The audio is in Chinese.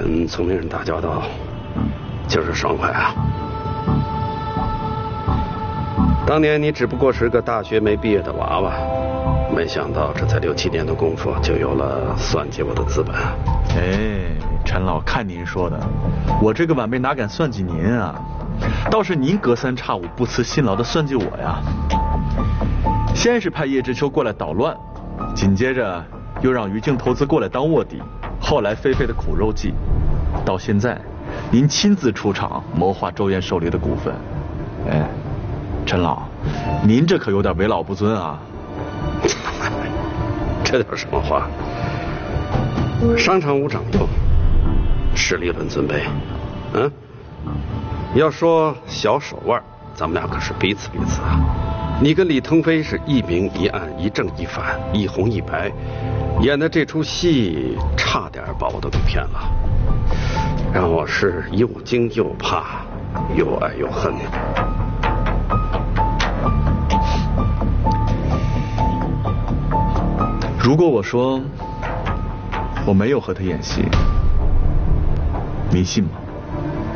跟聪明人打交道，就是爽快啊。当年你只不过是个大学没毕业的娃娃，没想到这才6、7年的功夫，就有了算计我的资本。 哎，陈老，看您说的，我这个晚辈哪敢算计您啊？倒是您隔三差五不辞辛劳的算计我呀。先是派叶知秋过来捣乱，紧接着又让于静投资过来当卧底，后来菲菲的苦肉计，到现在您亲自出场谋划周岩手里的股份。哎，陈老，您这可有点为老不尊啊。 这叫什么话？商场无长幼，势力论尊卑。要说小手腕，咱们俩可是彼此啊。你跟李腾飞是一明一暗，一正一反，一红一白，演的这出戏差点把我都给骗了，让我是又惊又怕，又爱又恨。 如果我说我没有和他演戏，您信吗？